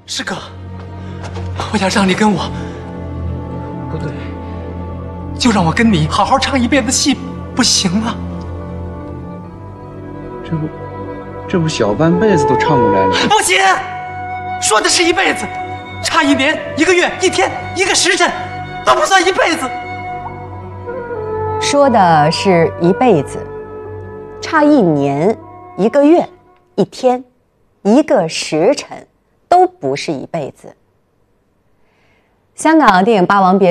师哥，我想让你跟我，不对，就让我跟你好好唱一辈子戏，不行吗？ 这不小半辈子都唱过来了。 不行，说的是一辈子，差1年、1个月、1天、1个时辰，都不算一辈子。 说的是一辈子，差1年、1个月、1天、1个时辰，都不是一辈子。香港电影《霸王别